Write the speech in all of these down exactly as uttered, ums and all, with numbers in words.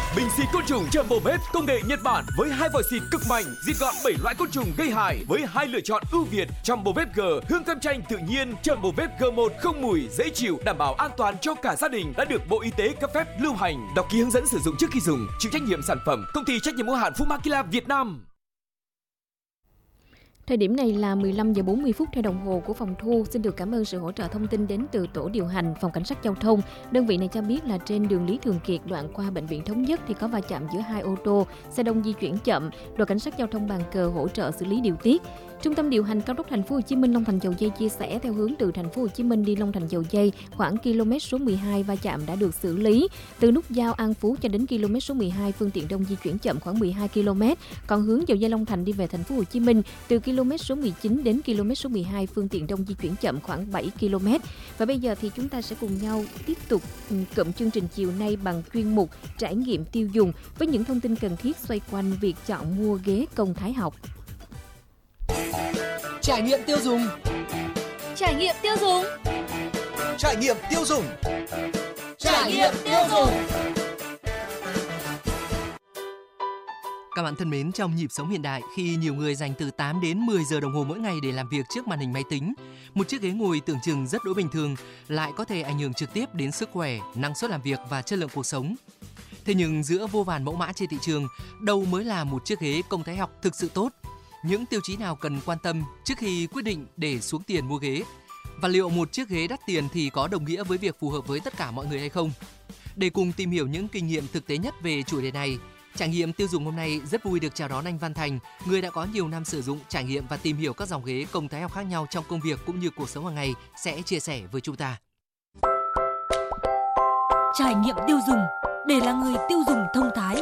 Bình xịt côn trùng Jumbo Babe công nghệ Nhật Bản với hai vòi xịt cực mạnh, diệt gọn bảy loại côn trùng gây hại với hai lựa chọn ưu việt. Jumbo Babe G hương cam chanh tự nhiên, Jumbo Babe G một không mùi, dễ chịu, đảm bảo an toàn cho cả gia đình, đã được Bộ Y tế cấp phép lưu hành. Đọc ký hướng dẫn sử dụng trước khi dùng. Chịu trách nhiệm sản phẩm công ty trách nhiệm hữu hạn Fumakila Việt Nam. Thời điểm này là mười lăm giờ bốn mươi phút theo đồng hồ của phòng thu. Xin được cảm ơn sự hỗ trợ thông tin đến từ tổ điều hành phòng cảnh sát giao thông. Đơn vị này cho biết là trên đường Lý Thường Kiệt đoạn qua bệnh viện Thống Nhất thì có va chạm giữa hai ô tô, xe đông di chuyển chậm. Đội cảnh sát giao thông Bàn Cờ hỗ trợ xử lý điều tiết. Trung tâm điều hành cao tốc Thành phố Hồ Chí Minh Long Thành Dầu Giây chia sẻ theo hướng từ Thành phố Hồ Chí Minh đi Long Thành Dầu Giây khoảng km số mười hai va chạm đã được xử lý. Từ nút giao An Phú cho đến km số mười hai phương tiện đông di chuyển chậm khoảng mười hai ki lô mét. Còn hướng Dầu Giây Long Thành đi về Thành phố Hồ Chí Minh từ km số mười chín đến km số mười hai phương tiện đông di chuyển chậm khoảng bảy ki lô mét. Và bây giờ thì chúng ta sẽ cùng nhau tiếp tục cụm chương trình chiều nay bằng chuyên mục trải nghiệm tiêu dùng với những thông tin cần thiết xoay quanh việc chọn mua ghế công thái học. Trải nghiệm tiêu dùng. Trải nghiệm tiêu dùng. Trải nghiệm tiêu dùng. Trải nghiệm tiêu dùng. Các bạn thân mến, trong nhịp sống hiện đại, khi nhiều người dành từ tám đến mười giờ đồng hồ mỗi ngày để làm việc trước màn hình máy tính, một chiếc ghế ngồi tưởng chừng rất đỗi bình thường lại có thể ảnh hưởng trực tiếp đến sức khỏe, năng suất làm việc và chất lượng cuộc sống. Thế nhưng giữa vô vàn mẫu mã trên thị trường, đâu mới là một chiếc ghế công thái học thực sự tốt? Những tiêu chí nào cần quan tâm trước khi quyết định để xuống tiền mua ghế? Và liệu một chiếc ghế đắt tiền thì có đồng nghĩa với việc phù hợp với tất cả mọi người hay không? Để cùng tìm hiểu những kinh nghiệm thực tế nhất về chủ đề này, Trải nghiệm tiêu dùng hôm nay rất vui được chào đón anh Văn Thành, người đã có nhiều năm sử dụng, trải nghiệm và tìm hiểu các dòng ghế công thái học khác nhau trong công việc cũng như cuộc sống hàng ngày, sẽ chia sẻ với chúng ta. Trải nghiệm tiêu dùng để là người tiêu dùng thông thái.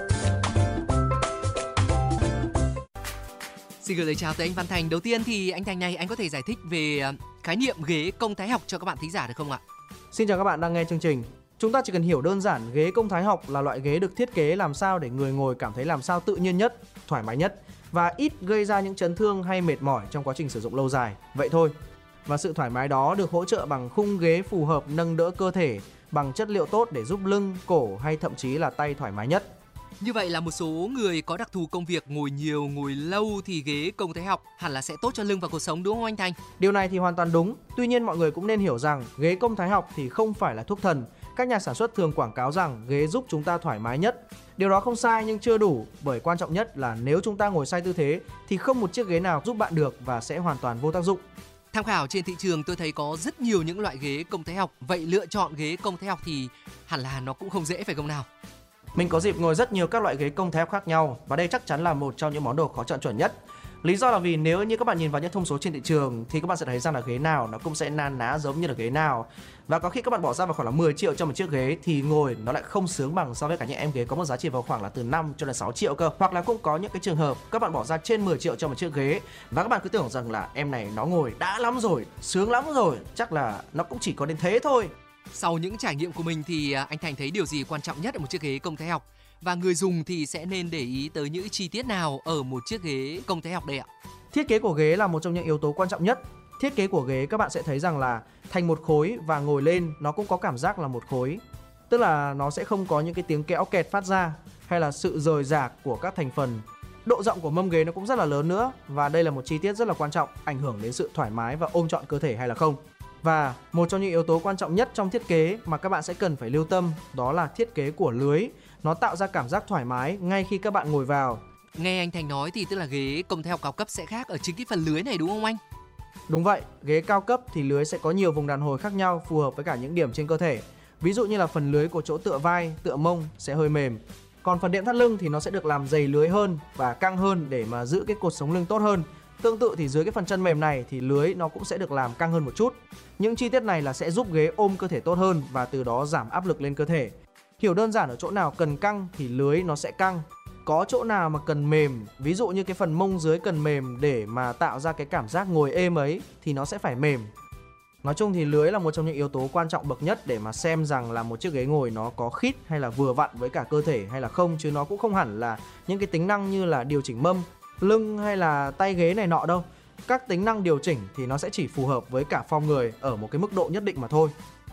Xin gửi lời chào tới anh Văn Thành. Đầu tiên thì anh Thành này, anh có thể giải thích về khái niệm ghế công thái học cho các bạn thính giả được không ạ? Xin chào các bạn đang nghe chương trình. Chúng ta chỉ cần hiểu đơn giản ghế công thái học là loại ghế được thiết kế làm sao để người ngồi cảm thấy làm sao tự nhiên nhất, thoải mái nhất và ít gây ra những chấn thương hay mệt mỏi trong quá trình sử dụng lâu dài. Vậy thôi. Và sự thoải mái đó được hỗ trợ bằng khung ghế phù hợp nâng đỡ cơ thể, bằng chất liệu tốt để giúp lưng, cổ hay thậm chí là tay thoải mái nhất. Như vậy là một số người có đặc thù công việc ngồi nhiều, ngồi lâu thì ghế công thái học hẳn là sẽ tốt cho lưng và cuộc sống, đúng không anh Thành? Điều này thì hoàn toàn đúng. Tuy nhiên mọi người cũng nên hiểu rằng ghế công thái học thì không phải là thuốc thần. Các nhà sản xuất thường quảng cáo rằng ghế giúp chúng ta thoải mái nhất. Điều đó không sai nhưng chưa đủ, bởi quan trọng nhất là nếu chúng ta ngồi sai tư thế thì không một chiếc ghế nào giúp bạn được và sẽ hoàn toàn vô tác dụng. Tham khảo trên thị trường tôi thấy có rất nhiều những loại ghế công thái học. Vậy lựa chọn ghế công thái học thì hẳn là nó cũng không dễ phải không nào? Mình có dịp ngồi rất nhiều các loại ghế công thái học khác nhau và đây chắc chắn là một trong những món đồ khó chọn chuẩn nhất. Lý do là vì nếu như các bạn nhìn vào những thông số trên thị trường thì các bạn sẽ thấy rằng là ghế nào nó cũng sẽ na ná giống như là ghế nào. Và có khi các bạn bỏ ra vào khoảng là mười triệu cho một chiếc ghế thì ngồi nó lại không sướng bằng so với cả những em ghế có một giá trị vào khoảng là từ năm cho đến sáu triệu cơ. Hoặc là cũng có những cái trường hợp các bạn bỏ ra trên mười triệu cho một chiếc ghế và các bạn cứ tưởng rằng là em này nó ngồi đã lắm rồi, sướng lắm rồi, chắc là nó cũng chỉ có đến thế thôi. Sau những trải nghiệm của mình thì anh Thành thấy điều gì quan trọng nhất ở một chiếc ghế công thái học? Và người dùng thì sẽ nên để ý tới những chi tiết nào ở một chiếc ghế công thái học đây ạ? Thiết kế của ghế là một trong những yếu tố quan trọng nhất. Thiết kế của ghế các bạn sẽ thấy rằng là thành một khối và ngồi lên nó cũng có cảm giác là một khối. Tức là nó sẽ không có những cái tiếng kéo kẹt phát ra hay là sự rời rạc của các thành phần. Độ rộng của mâm ghế nó cũng rất là lớn nữa và đây là một chi tiết rất là quan trọng, ảnh hưởng đến sự thoải mái và ôm trọn cơ thể hay là không. Và một trong những yếu tố quan trọng nhất trong thiết kế mà các bạn sẽ cần phải lưu tâm đó là thiết kế của lưới. Nó tạo ra cảm giác thoải mái ngay khi các bạn ngồi vào. Nghe anh Thành nói thì tức là ghế công thái học cao cấp sẽ khác ở chính cái phần lưới này đúng không anh? Đúng vậy, ghế cao cấp thì lưới sẽ có nhiều vùng đàn hồi khác nhau phù hợp với cả những điểm trên cơ thể. Ví dụ như là phần lưới của chỗ tựa vai, tựa mông sẽ hơi mềm. Còn phần đệm thắt lưng thì nó sẽ được làm dày lưới hơn và căng hơn để mà giữ cái cột sống lưng tốt hơn. Tương tự thì dưới cái phần chân mềm này thì lưới nó cũng sẽ được làm căng hơn một chút. Những chi tiết này là sẽ giúp ghế ôm cơ thể tốt hơn và từ đó giảm áp lực lên cơ thể. Hiểu đơn giản ở chỗ nào cần căng thì lưới nó sẽ căng. Có chỗ nào mà cần mềm, ví dụ như cái phần mông dưới cần mềm để mà tạo ra cái cảm giác ngồi êm ấy thì nó sẽ phải mềm. Nói chung thì lưới là một trong những yếu tố quan trọng bậc nhất để mà xem rằng là một chiếc ghế ngồi nó có khít hay là vừa vặn với cả cơ thể hay là không, chứ nó cũng không hẳn là những cái tính năng như là điều chỉnh mâm, lưng hay là tay ghế này nọ đâu. Các tính năng điều chỉnh thì nó sẽ chỉ phù hợp với cả form người ở một cái mức độ nhất định mà thôi.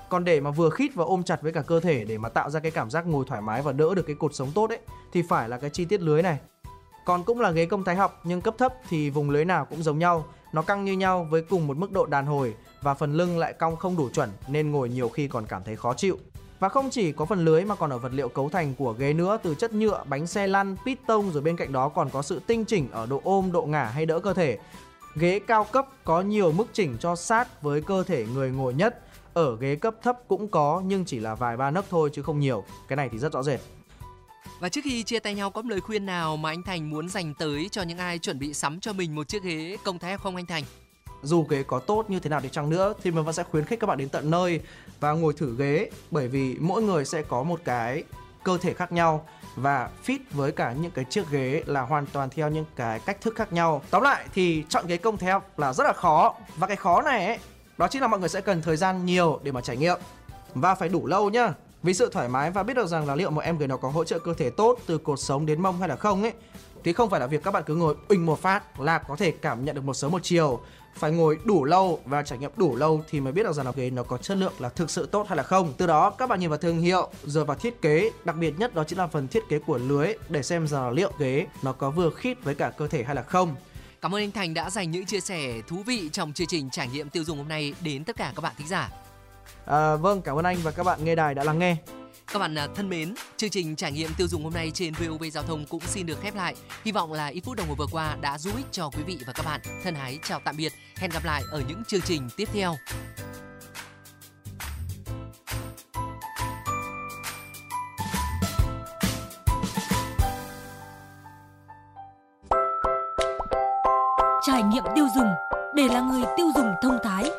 Còn để mà vừa khít và ôm chặt với cả cơ thể để mà tạo ra cái cảm giác ngồi thoải mái và đỡ được cái cột sống tốt ấy thì phải là cái chi tiết lưới này. Còn cũng là ghế công thái học nhưng cấp thấp thì vùng lưới nào cũng giống nhau, nó căng như nhau với cùng một mức độ đàn hồi và phần lưng lại cong không đủ chuẩn nên ngồi nhiều khi còn cảm thấy khó chịu. Và không chỉ có phần lưới mà còn ở vật liệu cấu thành của ghế nữa, từ chất nhựa, bánh xe lăn, piston, rồi bên cạnh đó còn có sự tinh chỉnh ở độ ôm, độ ngả hay đỡ cơ thể. Ghế cao cấp có nhiều mức chỉnh cho sát với cơ thể người ngồi nhất. Ở ghế cấp thấp cũng có nhưng chỉ là vài ba nấc thôi chứ không nhiều. Cái này thì rất rõ rệt. Và trước khi chia tay nhau, có lời khuyên nào mà anh Thành muốn dành tới cho những ai chuẩn bị sắm cho mình một chiếc ghế công thái học không anh Thành? Dù ghế có tốt như thế nào đi chăng nữa thì mình vẫn sẽ khuyến khích các bạn đến tận nơi và ngồi thử ghế, bởi vì mỗi người sẽ có một cái cơ thể khác nhau và fit với cả những cái chiếc ghế là hoàn toàn theo những cái cách thức khác nhau. Tóm lại thì chọn ghế công thái học là rất là khó, và cái khó này ấy, đó chính là mọi người sẽ cần thời gian nhiều để mà trải nghiệm và phải đủ lâu nhá. Vì sự thoải mái và biết được rằng là liệu một em ghế nó có hỗ trợ cơ thể tốt từ cột sống đến mông hay là không ấy, thì không phải là việc các bạn cứ ngồi uỳnh một phát là có thể cảm nhận được một sớm một chiều. Phải ngồi đủ lâu và trải nghiệm đủ lâu thì mới biết được rằng là ghế nó có chất lượng là thực sự tốt hay là không. Từ đó các bạn nhìn vào thương hiệu rồi vào thiết kế, đặc biệt nhất đó chính là phần thiết kế của lưới để xem rằng là liệu ghế nó có vừa khít với cả cơ thể hay là không. Cảm ơn anh Thành đã dành những chia sẻ thú vị trong chương trình trải nghiệm tiêu dùng hôm nay đến tất cả các bạn thính giả. À, vâng, cảm ơn anh và các bạn nghe đài đã lắng nghe. Các bạn thân mến, chương trình trải nghiệm tiêu dùng hôm nay trên vê o vê Giao thông cũng xin được khép lại. Hy vọng là ít phút đồng hồ vừa qua đã giúp ích cho quý vị và các bạn. Thân ái chào tạm biệt, hẹn gặp lại ở những chương trình tiếp theo. Trải nghiệm tiêu dùng để là người tiêu dùng thông thái.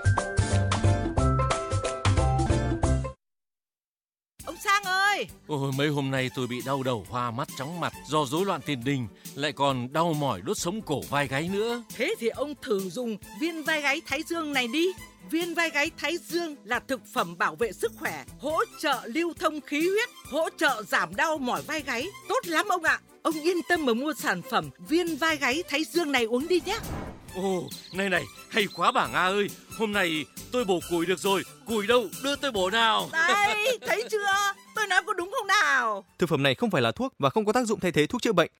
Ông Sang ơi! Ôi, mấy hôm nay tôi bị đau đầu, hoa mắt, chóng mặt do rối loạn tiền đình, lại còn đau mỏi đốt sống cổ vai gáy nữa. Thế thì ông thử dùng viên vai gáy Thái Dương này đi. Viên vai gáy Thái Dương là thực phẩm bảo vệ sức khỏe, hỗ trợ lưu thông khí huyết, hỗ trợ giảm đau mỏi vai gáy. Tốt lắm ông ạ! Ông yên tâm mà mua sản phẩm viên vai gáy Thái Dương này uống đi nhé. Ồ, này này, hay quá bà Nga ơi. Hôm nay tôi bổ củi được rồi. Củi đâu, đưa tôi bổ nào. Đây, thấy chưa? Tôi nói có đúng không nào? Thực phẩm này không phải là thuốc và không có tác dụng thay thế thuốc chữa bệnh.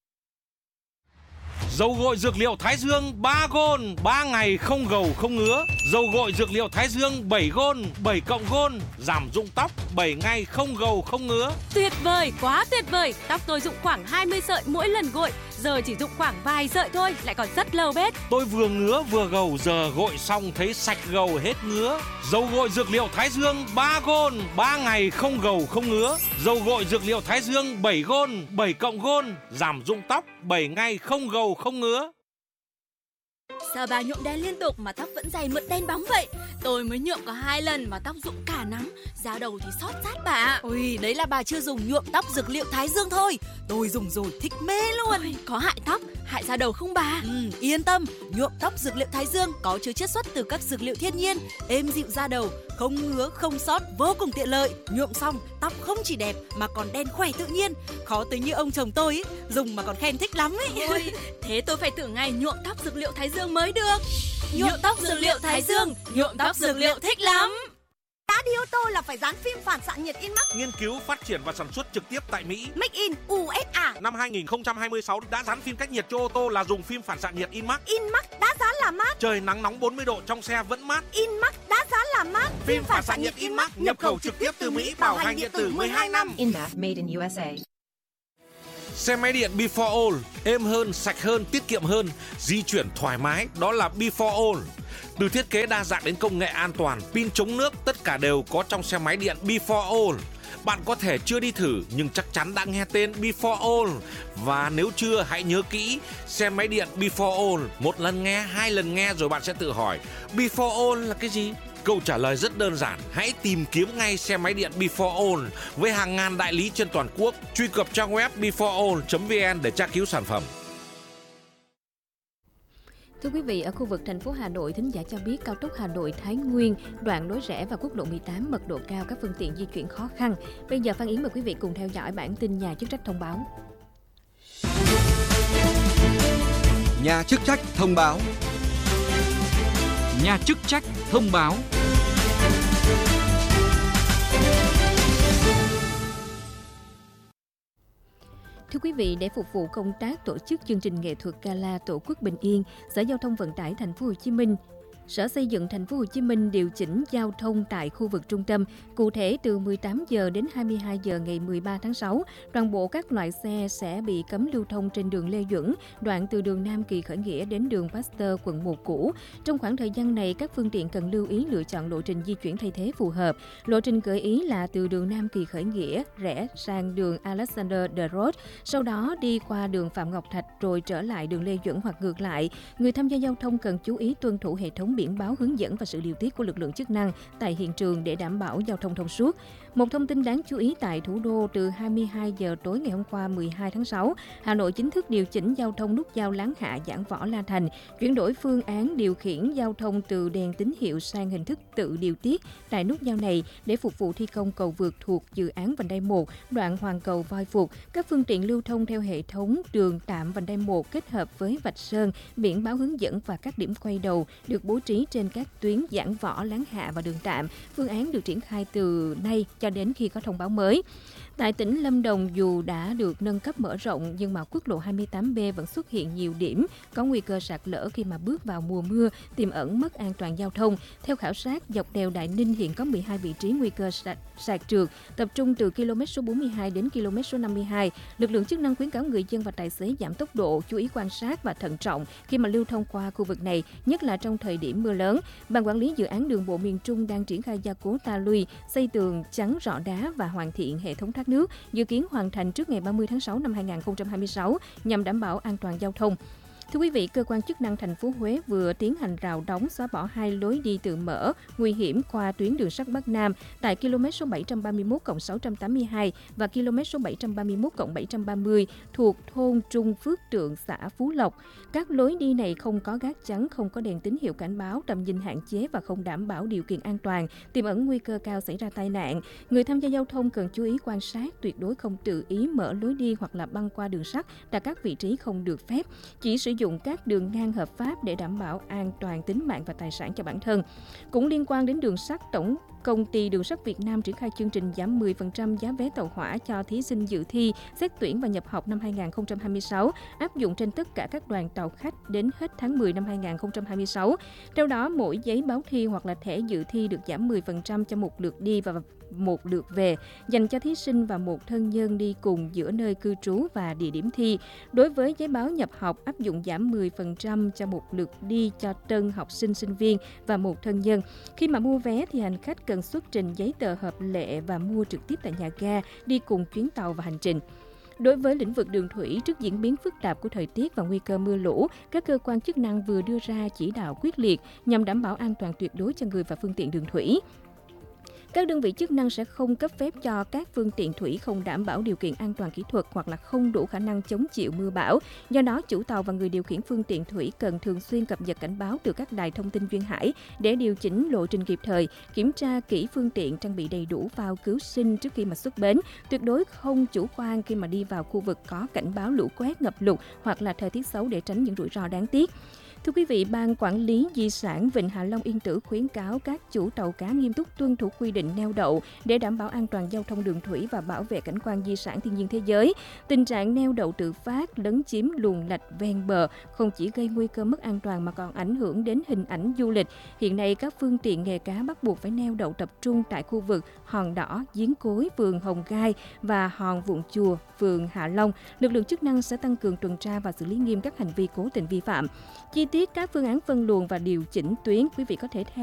Dầu gội dược liệu Thái Dương ba gôn, ba ngày không gầu không ngứa. Dầu gội dược liệu Thái Dương bảy gôn, bảy cộng gôn, giảm rụng tóc, bảy ngày không gầu không ngứa. Tuyệt vời, quá tuyệt vời. Tóc tôi rụng khoảng hai mươi sợi mỗi lần gội, giờ chỉ rụng khoảng vài sợi thôi, lại còn rất lâu bết. Tôi vừa ngứa vừa gầu, giờ gội xong thấy sạch gầu hết ngứa. Dầu gội dược liệu Thái Dương ba gôn, ba ngày không gầu không ngứa. Dầu gội dược liệu Thái Dương bảy gôn, bảy cộng gôn, giảm rụng tóc, bảy ngày không gầu không ngứa. Sao bà nhuộm đen liên tục mà tóc vẫn dày mượt đen bóng vậy? Tôi mới nhuộm có hai lần mà tóc rụng cả nắm, da đầu thì xót sát bà. Ôi, đấy là bà chưa dùng nhuộm tóc dược liệu Thái Dương thôi. Tôi dùng rồi thích mê luôn. Ôi, có hại tóc, hại da đầu không bà? Ừ, yên tâm, nhuộm tóc dược liệu Thái Dương có chứa chiết xuất từ các dược liệu thiên nhiên, êm dịu da đầu, không ngứa, không xót, vô cùng tiện lợi. Nhuộm xong, tóc không chỉ đẹp mà còn đen khỏe tự nhiên. Khó tính như ông chồng tôi ấy, dùng mà còn khen thích lắm ấy. Ôi, thế tôi phải thử ngay nhuộm tóc dược liệu Thái Dương mới được. Nhuộm tóc dược liệu Thái Dương, nhuộm tóc dược liệu thích lắm. Đã đi ô tô là phải dán phim phản xạ nhiệt Inmax. Nghiên cứu, phát triển và sản xuất trực tiếp tại Mỹ. Make in u ét a. Năm hai nghìn không trăm hai mươi sáu đã dán phim cách nhiệt cho ô tô là dùng phim phản xạ nhiệt Inmax. Inmax đã dán là mát. Trời nắng nóng bốn mươi độ trong xe vẫn mát. Inmax đã dán là mát. Phim, phim phản xạ nhiệt Inmax nhập khẩu trực tiếp từ Mỹ, bảo hành điện tử mười hai năm. Inmax made in u ét a. Xe máy điện Before All, êm hơn, sạch hơn, tiết kiệm hơn, di chuyển thoải mái, đó là Before All. Từ thiết kế đa dạng đến công nghệ an toàn, pin chống nước, tất cả đều có trong xe máy điện Before All. Bạn có thể chưa đi thử nhưng chắc chắn đã nghe tên Before All. Và nếu chưa, hãy nhớ kỹ, xe máy điện Before All, một lần nghe, hai lần nghe rồi bạn sẽ tự hỏi Before All là cái gì? Câu trả lời rất đơn giản, hãy tìm kiếm ngay xe máy điện Before All với hàng ngàn đại lý trên toàn quốc. Truy cập trang web before all chấm vn để tra cứu sản phẩm. Thưa quý vị, ở khu vực thành phố Hà Nội, thính giả cho biết cao tốc Hà Nội Thái Nguyên, đoạn nối rẽ và quốc lộ mười tám mật độ cao, các phương tiện di chuyển khó khăn. Bây giờ Phan Yến mời quý vị cùng theo dõi bản tin nhà chức trách thông báo. Nhà chức trách thông báo. Nhà chức trách thông báo. Thưa quý vị, để phục vụ công tác tổ chức chương trình nghệ thuật gala Tổ quốc bình yên, Sở Giao thông Vận tải Thành phố Hồ Chí Minh, Sở Xây dựng Thành phố Hồ Chí Minh điều chỉnh giao thông tại khu vực trung tâm. Cụ thể, từ mười tám giờ đến hai mươi hai giờ ngày mười ba tháng sáu, toàn bộ các loại xe sẽ bị cấm lưu thông trên đường Lê Duẩn, đoạn từ đường Nam Kỳ Khởi Nghĩa đến đường Pasteur, quận một cũ. Trong khoảng thời gian này, các phương tiện cần lưu ý lựa chọn lộ trình di chuyển thay thế phù hợp. Lộ trình gợi ý là từ đường Nam Kỳ Khởi Nghĩa rẽ sang đường Alexander de Roth, sau đó đi qua đường Phạm Ngọc Thạch rồi trở lại đường Lê Duẩn hoặc ngược lại. Người tham gia giao thông cần chú ý tuân thủ hệ thống biển báo hướng dẫn và sự điều tiết của lực lượng chức năng tại hiện trường để đảm bảo giao thông thông suốt. Một thông tin đáng chú ý tại thủ đô, từ hai mươi hai giờ tối ngày hôm qua mười hai tháng sáu, Hà Nội chính thức điều chỉnh giao thông nút giao Láng Hạ, Giảng Võ, La Thành, chuyển đổi phương án điều khiển giao thông từ đèn tín hiệu sang hình thức tự điều tiết tại nút giao này để phục vụ thi công cầu vượt thuộc dự án vành đai một, đoạn Hoàng Cầu Voi Phục. Các phương tiện lưu thông theo hệ thống đường tạm vành đai một kết hợp với vạch sơn, biển báo hướng dẫn và các điểm quay đầu được bố trí trên các tuyến Giảng Võ, Láng Hạ và đường tạm. Phương án được triển khai từ nay cho đến khi có thông báo mới. Tại tỉnh Lâm Đồng, dù đã được nâng cấp mở rộng nhưng mà quốc lộ hai mươi tám B vẫn xuất hiện nhiều điểm có nguy cơ sạt lở khi mà bước vào mùa mưa, tiềm ẩn mất an toàn giao thông. Theo khảo sát, dọc đèo Đại Ninh hiện có mười hai vị trí nguy cơ sạt, sạt trượt, tập trung từ km số bốn mươi hai đến km số năm mươi hai. Lực lượng chức năng khuyến cáo người dân và tài xế giảm tốc độ, chú ý quan sát và thận trọng khi mà lưu thông qua khu vực này, nhất là trong thời điểm mưa lớn. Ban quản lý dự án đường bộ miền Trung đang triển khai gia cố ta luy, xây tường, chắn rọ đá và hoàn thiện hệ thống thoát nước, dự kiến hoàn thành trước ngày ba mươi tháng sáu năm hai nghìn không trăm hai mươi sáu nhằm đảm bảo an toàn giao thông. Thưa quý vị, cơ quan chức năng thành phố Huế vừa tiến hành rào đóng xóa bỏ hai lối đi tự mở nguy hiểm qua tuyến đường sắt Bắc Nam tại km số bảy trăm ba mươi mốt cộng sáu trăm tám mươi hai và km số bảy trăm ba mươi mốt cộng bảy trăm ba mươi thuộc thôn Trung Phước Trượng, xã Phú Lộc. Các lối đi này không có gác chắn, không có đèn tín hiệu cảnh báo, tầm nhìn hạn chế và không đảm bảo điều kiện an toàn, tiềm ẩn nguy cơ cao xảy ra tai nạn. Người tham gia giao thông cần chú ý quan sát, tuyệt đối không tự ý mở lối đi hoặc là băng qua đường sắt tại các vị trí không được phép. Chỉ sử dụng các đường ngang hợp pháp để đảm bảo an toàn tính mạng và tài sản cho bản thân. Cũng liên quan đến đường sắt, Tổng Công ty Đường sắt Việt Nam triển khai chương trình giảm mười phần trăm giá vé tàu hỏa cho thí sinh dự thi, xét tuyển và nhập học năm hai nghìn không trăm hai mươi sáu, áp dụng trên tất cả các đoàn tàu khách đến hết tháng mười năm hai nghìn không trăm hai mươi sáu. Theo đó, mỗi giấy báo thi hoặc là thẻ dự thi được giảm mười phần trăm cho một lượt đi và một lượt về, dành cho thí sinh và một thân nhân đi cùng giữa nơi cư trú và địa điểm thi. Đối với giấy báo nhập học, áp dụng giảm mười phần trăm cho một lượt đi cho tân học sinh, sinh viên và một thân nhân. Khi mà mua vé thì hành khách cần xuất trình giấy tờ hợp lệ và mua trực tiếp tại nhà ga, đi cùng chuyến tàu và hành trình. Đối với lĩnh vực đường thủy, trước diễn biến phức tạp của thời tiết và nguy cơ mưa lũ, các cơ quan chức năng vừa đưa ra chỉ đạo quyết liệt nhằm đảm bảo an toàn tuyệt đối cho người và phương tiện đường thủy. Các đơn vị chức năng sẽ không cấp phép cho các phương tiện thủy không đảm bảo điều kiện an toàn kỹ thuật hoặc là không đủ khả năng chống chịu mưa bão. Do đó, chủ tàu và người điều khiển phương tiện thủy cần thường xuyên cập nhật cảnh báo từ các đài thông tin duyên hải để điều chỉnh lộ trình kịp thời, kiểm tra kỹ phương tiện, trang bị đầy đủ phao cứu sinh trước khi mà xuất bến. Tuyệt đối không chủ quan khi mà đi vào khu vực có cảnh báo lũ quét, ngập lụt hoặc là thời tiết xấu để tránh những rủi ro đáng tiếc. Thưa quý vị, Ban Quản lý Di sản Vịnh Hạ Long Yên Tử khuyến cáo các chủ tàu cá nghiêm túc tuân thủ quy định neo đậu để đảm bảo an toàn giao thông đường thủy và bảo vệ cảnh quan di sản thiên nhiên thế giới. Tình trạng neo đậu tự phát, lấn chiếm luồng lạch ven bờ không chỉ gây nguy cơ mất an toàn mà còn ảnh hưởng đến hình ảnh du lịch. Hiện nay, các phương tiện nghề cá bắt buộc phải neo đậu tập trung tại khu vực Hòn Đỏ, Giếng Cối, phường Hồng Gai và Hòn Vụn Chùa, phường Hạ Long. Lực lượng chức năng sẽ tăng cường tuần tra và xử lý nghiêm các hành vi cố tình vi phạm. Chi tiết các phương án phân luồng và điều chỉnh tuyến, quý vị có thể theo